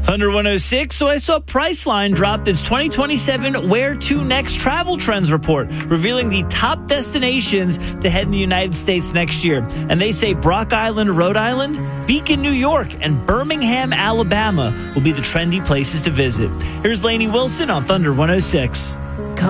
Thunder 106. So I saw Priceline drop its 2027 Where to Next travel trends report, revealing the top destinations to head in the United States next year. And they say Brock Island, Rhode Island, Beacon, New York, and Birmingham, Alabama will be the trendy places to visit. Here's Lainey Wilson on Thunder 106.